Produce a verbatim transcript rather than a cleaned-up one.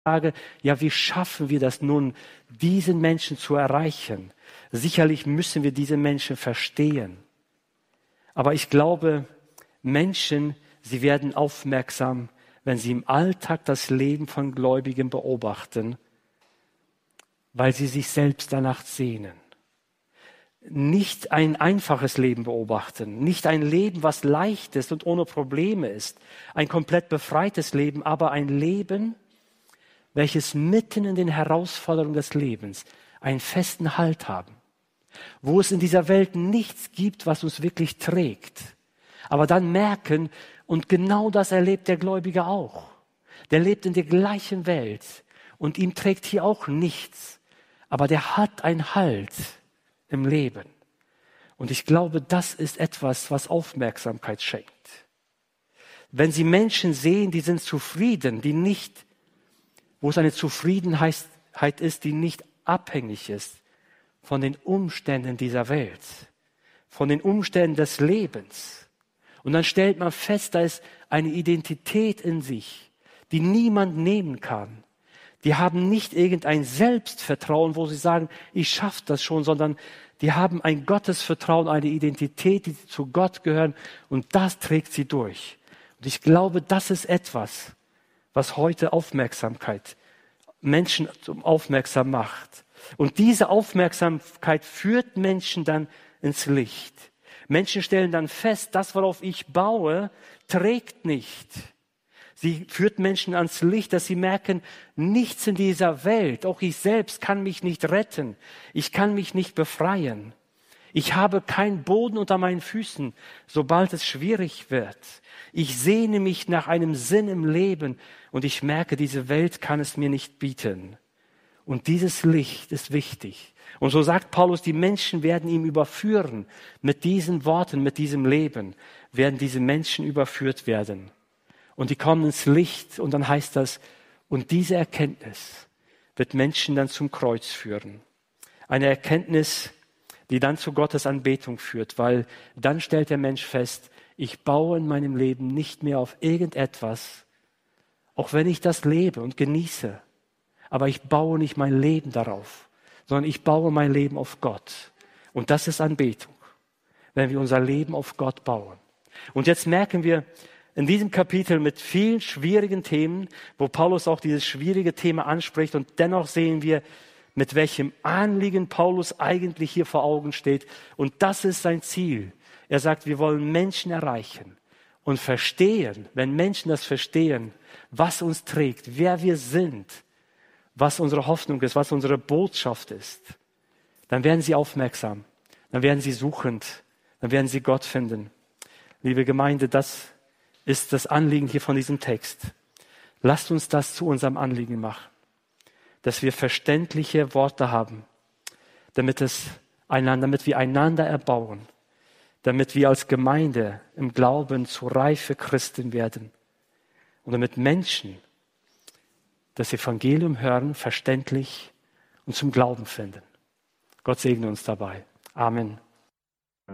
Frage, ja, wie schaffen wir das nun, diesen Menschen zu erreichen? Sicherlich müssen wir diese Menschen verstehen. Aber ich glaube, Menschen, sie werden aufmerksam, wenn sie im Alltag das Leben von Gläubigen beobachten, weil sie sich selbst danach sehnen. Nicht ein einfaches Leben beobachten, nicht ein Leben, was leicht ist und ohne Probleme ist, ein komplett befreites Leben, aber ein Leben, welches mitten in den Herausforderungen des Lebens einen festen Halt haben, wo es in dieser Welt nichts gibt, was uns wirklich trägt, aber dann merken, und genau das erlebt der Gläubige auch. Der lebt in der gleichen Welt und ihm trägt hier auch nichts, aber der hat einen Halt im Leben. Und ich glaube, das ist etwas, was Aufmerksamkeit schenkt. Wenn Sie Menschen sehen, die sind zufrieden, die nicht, wo es eine Zufriedenheit ist, die nicht abhängig ist von den Umständen dieser Welt, von den Umständen des Lebens. Und dann stellt man fest, da ist eine Identität in sich, die niemand nehmen kann. Die haben nicht irgendein Selbstvertrauen, wo sie sagen, ich schaffe das schon, sondern die haben ein Gottesvertrauen, eine Identität, die zu Gott gehören, und das trägt sie durch. Und ich glaube, das ist etwas, was heute Aufmerksamkeit, Menschen zum Aufmerksam macht. Und diese Aufmerksamkeit führt Menschen dann ins Licht. Menschen stellen dann fest, das, worauf ich baue, trägt nicht. Sie führt Menschen ans Licht, dass sie merken, nichts in dieser Welt, auch ich selbst kann mich nicht retten. Ich kann mich nicht befreien. Ich habe keinen Boden unter meinen Füßen, sobald es schwierig wird. Ich sehne mich nach einem Sinn im Leben und ich merke, diese Welt kann es mir nicht bieten. Und dieses Licht ist wichtig. Und so sagt Paulus, die Menschen werden ihm überführen. Mit diesen Worten, mit diesem Leben werden diese Menschen überführt werden. Und die kommen ins Licht und dann heißt das, und diese Erkenntnis wird Menschen dann zum Kreuz führen. Eine Erkenntnis, die dann zu Gottes Anbetung führt, weil dann stellt der Mensch fest, ich baue in meinem Leben nicht mehr auf irgendetwas, auch wenn ich das lebe und genieße, aber ich baue nicht mein Leben darauf, sondern ich baue mein Leben auf Gott. Und das ist Anbetung, wenn wir unser Leben auf Gott bauen. Und jetzt merken wir, in diesem Kapitel mit vielen schwierigen Themen, wo Paulus auch dieses schwierige Thema anspricht, und dennoch sehen wir, mit welchem Anliegen Paulus eigentlich hier vor Augen steht. Und das ist sein Ziel. Er sagt, wir wollen Menschen erreichen und verstehen, wenn Menschen das verstehen, was uns trägt, wer wir sind, was unsere Hoffnung ist, was unsere Botschaft ist, dann werden sie aufmerksam, dann werden sie suchend, dann werden sie Gott finden. Liebe Gemeinde, das ist das Anliegen hier von diesem Text. Lasst uns das zu unserem Anliegen machen, dass wir verständliche Worte haben, damit es einander, damit wir einander erbauen, damit wir als Gemeinde im Glauben zu reife Christen werden und damit Menschen das Evangelium hören, verständlich und zum Glauben finden. Gott segne uns dabei. Amen.